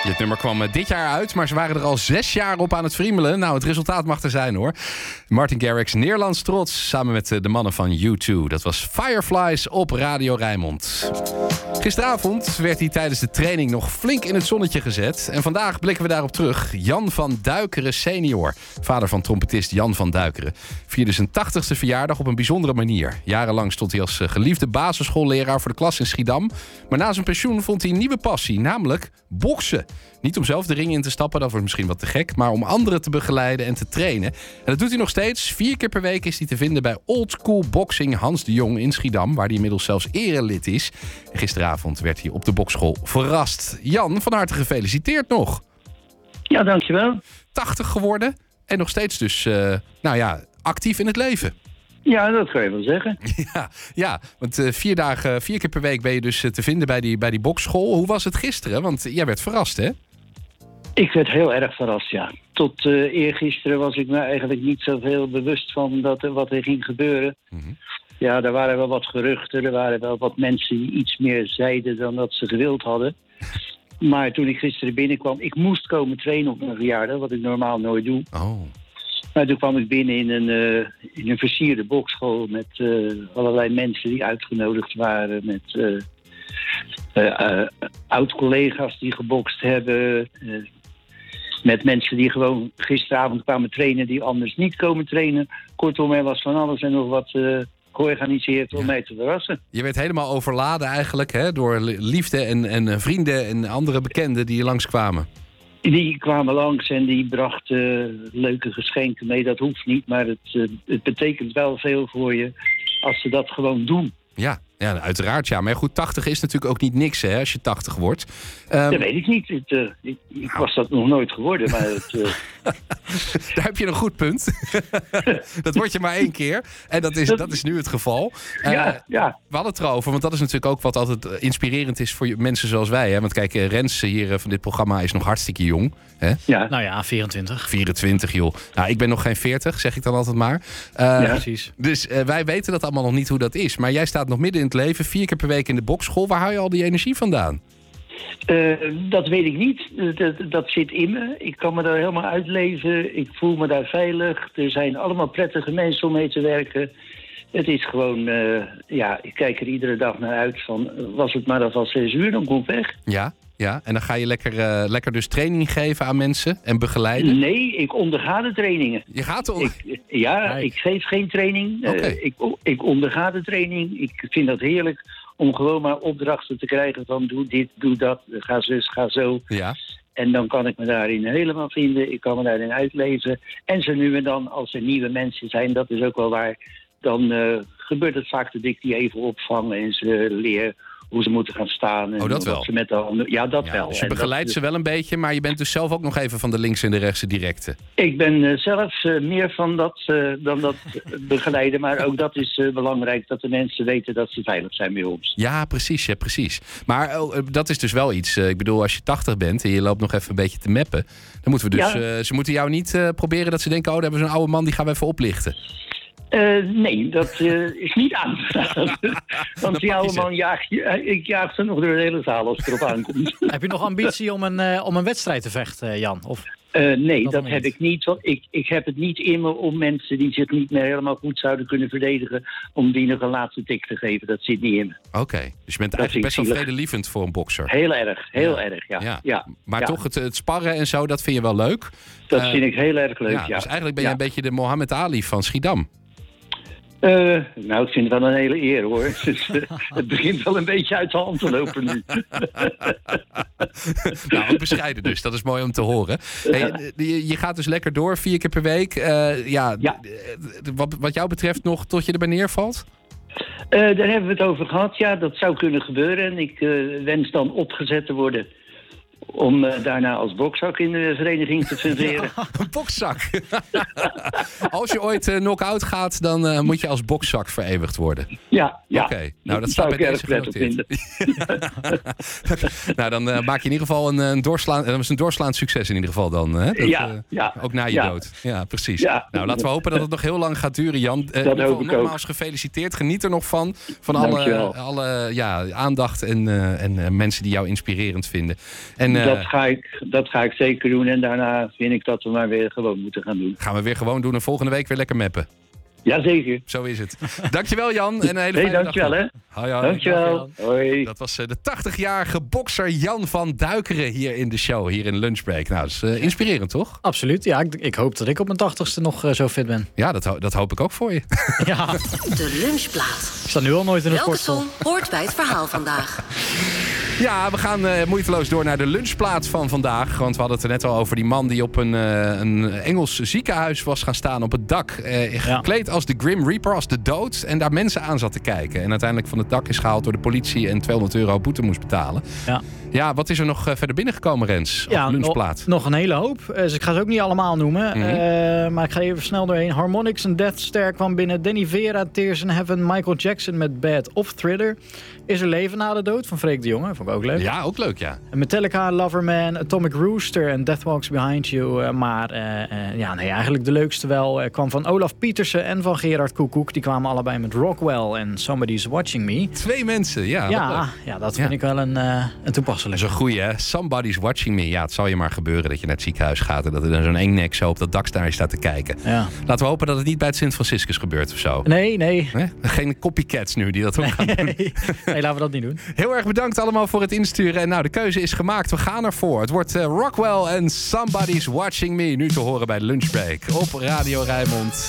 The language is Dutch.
Dit nummer kwam dit jaar uit, maar ze waren er al 6 jaar op aan het friemelen. Nou, het resultaat mag er zijn, hoor. Martin Garrix, Nederlands trots, samen met de mannen van U2. Dat was Fireflies op Radio Rijnmond. Gisteravond werd hij tijdens de training nog flink in het zonnetje gezet. En vandaag blikken we daarop terug. Jan van Duikeren senior, vader van trompetist Jan van Duikeren, vierde zijn 80ste verjaardag op een bijzondere manier. Jarenlang stond hij als geliefde basisschoolleraar voor de klas in Schiedam. Maar na zijn pensioen vond hij een nieuwe passie, namelijk boksen. Niet om zelf de ring in te stappen, dat wordt misschien wat te gek, maar om anderen te begeleiden en te trainen. En dat doet hij nog steeds. 4 keer per week is hij te vinden bij Old School Boxing Hans de Jong in Schiedam, waar hij inmiddels zelfs erelid is. En gisteravond werd hij op de bokschool verrast. Jan, van harte gefeliciteerd nog. Ja, dankjewel. 80 geworden en nog steeds dus, actief in het leven. Ja, dat kan je wel zeggen. Ja, want 4 keer per week ben je dus te vinden bij die bokschool. Hoe was het gisteren? Want jij werd verrast, hè? Ik werd heel erg verrast, ja. Tot eergisteren was ik me eigenlijk niet zoveel bewust van wat er ging gebeuren. Mm-hmm. Ja, er waren wel wat geruchten. Er waren wel wat mensen die iets meer zeiden dan dat ze gewild hadden. Maar toen ik gisteren binnenkwam, ik moest komen trainen op mijn verjaardag, wat ik normaal nooit doe. Oh. Maar toen kwam ik binnen in een versierde bokschool met allerlei mensen die uitgenodigd waren. Met oud-collega's die gebokst hebben. Met mensen die gewoon gisteravond kwamen trainen die anders niet komen trainen. Kortom, er was van alles en nog wat georganiseerd om mij te verrassen. Je werd helemaal overladen eigenlijk, hè, door liefde en vrienden en andere bekenden die langskwamen. Die kwamen langs en die brachten leuke geschenken mee. Dat hoeft niet, maar het betekent wel veel voor je als ze dat gewoon doen. Ja, uiteraard ja. Maar goed, 80 is natuurlijk ook niet niks, hè, als je 80 wordt. Dat weet ik niet. Ik was dat nog nooit geworden, maar Daar heb je een goed punt. Dat word je maar 1 keer. En dat is nu het geval. Ja. We hadden het erover, want dat is natuurlijk ook wat altijd inspirerend is voor mensen zoals wij. Hè? Want kijk, Rens hier van dit programma is nog hartstikke jong. Hè? Ja. Nou ja, 24. 24, joh. Nou, ik ben nog geen 40, zeg ik dan altijd maar. Precies. Dus wij weten dat allemaal nog niet hoe dat is. Maar jij staat nog midden in het leven, 4 keer per week in de bokschool. Waar haal je al die energie vandaan? Dat weet ik niet. Dat zit in me. Ik kan me daar helemaal uitleven. Ik voel me daar veilig. Er zijn allemaal prettige mensen om mee te werken. Het is gewoon, ik kijk er iedere dag naar uit van, was het maar al 6 uur, dan kom ik weg. Ja, en dan ga je lekker dus training geven aan mensen en begeleiden? Nee, ik onderga de trainingen. Je gaat ik geef geen training. Okay. Ik onderga de training. Ik vind dat heerlijk om gewoon maar opdrachten te krijgen van doe dit, doe dat, ga zus, ga zo. Ja. En dan kan ik me daarin helemaal vinden. Ik kan me daarin uitleven. En zo nu en dan, als er nieuwe mensen zijn, dat is ook wel waar, dan gebeurt het vaak dat ik die even opvang en ze leer hoe ze moeten gaan staan. En dat wel? Ze met de handen, dat wel. Dus je begeleidt ze wel een beetje, maar je bent dus zelf ook nog even van de links en de rechtse directe. Ik ben zelf meer van dat dan dat begeleiden. Maar ook dat is belangrijk, dat de mensen weten dat ze veilig zijn bij ons. Ja, precies. Maar dat is dus wel iets. Ik bedoel, als je 80 bent en je loopt nog even een beetje te meppen, dan moeten we dus... ze moeten jou niet proberen dat ze denken, daar hebben we zo'n oude man, die gaan we even oplichten. Nee, dat is niet aan. Want die oude man ik jaag ze nog door de hele zaal als het erop aankomt. Heb je nog ambitie om een wedstrijd te vechten, Jan? Of nee, dat heb ik niet. Want ik heb het niet in me om mensen die zich niet meer helemaal goed zouden kunnen verdedigen, om die nog een laatste tik te geven. Dat zit niet in me. Oké, dus je bent eigenlijk best wel vredelievend voor een bokser. Heel erg, ja. Maar toch, het sparren en zo, dat vind je wel leuk? Dat vind ik heel erg leuk, ja. Dus eigenlijk ben je een beetje de Mohammed Ali van Schiedam. Ik vind het wel een hele eer, hoor. Dus, het begint wel een beetje uit de hand te lopen nu. Ook bescheiden dus. Dat is mooi om te horen. Hey, je gaat dus lekker door, 4 keer per week. Wat jou betreft nog tot je erbij neervalt? Daar hebben we het over gehad. Ja, dat zou kunnen gebeuren. En ik wens dan opgezet te worden om daarna als bokzak in de vereniging te fungeren. Ja, een bokzak. Als je ooit knock-out gaat, dan moet je als bokzak vereeuwigd worden. Ja. Oké. Nou, dat staat bij deze genoteerd. Nou, dan maak je in ieder geval een doorslaand succes in ieder geval dan. Hè? Ook na je dood. Ja, precies. Ja. Nou, laten we hopen dat het nog heel lang gaat duren, Jan. Dat hoop ik nogmaals ook. Gefeliciteerd. Geniet er nog van alle aandacht en mensen die jou inspirerend vinden. En Dat ga ik zeker doen. En daarna vind ik dat we maar weer gewoon moeten gaan doen. Gaan we weer gewoon doen en volgende week weer lekker meppen. Jazeker. Zo is het. Dankjewel Jan en een hele fijne dankjewel, dag. Hè. Hoi, hoi. Dankjewel. Hoi. Dat was de 80-jarige bokser Jan van Duikeren hier in de show, hier in Lunchbreak. Nou, dat is inspirerend, toch? Absoluut, ja. Ik hoop dat ik op mijn 80ste nog zo fit ben. Ja, dat hoop ik ook voor je. Ja. De Lunchplaat. Ik sta nu al nooit in de Welke sportschool. song hoort bij het verhaal vandaag? Ja, we gaan moeiteloos door naar de lunchplaat van vandaag. Want we hadden het er net al over die man die op een Engels ziekenhuis was gaan staan op het dak. Gekleed als de Grim Reaper, als de dood. En daar mensen aan zat te kijken. En uiteindelijk van het dak is gehaald door de politie en €200 boete moest betalen. Ja, wat is er nog verder binnengekomen, Rens? Ja, lunchplaat. nog een hele hoop. Dus ik ga ze ook niet allemaal noemen. Maar ik ga even snel doorheen. Harmonix en Death Star kwam binnen. Danny Vera, Tears in Heaven. Michael Jackson met Bad of Thriller. Is er leven na de dood van Freek de Jonge. Vond ik ook leuk. Ja, ook leuk, ja. Metallica, Loverman, Atomic Rooster en Death Walks Behind You. Eigenlijk de leukste wel kwam van Olaf Pietersen en van Gerard Koekoek. Die kwamen allebei met Rockwell en Somebody's Watching Me. 2 mensen, ja. Dat vind ik wel een toepasselijke. Dat is een goeie, hè? Somebody's Watching Me. Ja, het zal je maar gebeuren dat je naar het ziekenhuis gaat en dat er dan zo'n engnek zo op dat dak naar je staat te kijken. Ja. Laten we hopen dat het niet bij het Sint-Franciscus gebeurt of zo. Nee. Geen copycats nu die dat ook gaan doen. Nee, laten we dat niet doen. Heel erg bedankt allemaal voor het insturen. En nou, de keuze is gemaakt. We gaan ervoor. Het wordt Rockwell en Somebody's Watching Me. Nu te horen bij de Lunchbreak op Radio Rijnmond.